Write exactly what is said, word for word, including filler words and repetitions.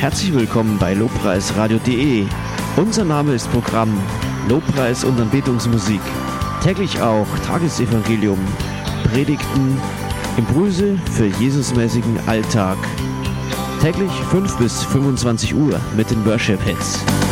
Herzlich willkommen bei lobpreisradio punkt de. Unser Name ist Programm Lobpreis und Anbetungsmusik. Täglich auch Tagesevangelium, Predigten, Impulse für Jesusmäßigen Alltag. Täglich fünf bis fünfundzwanzig Uhr mit den Worship Hits.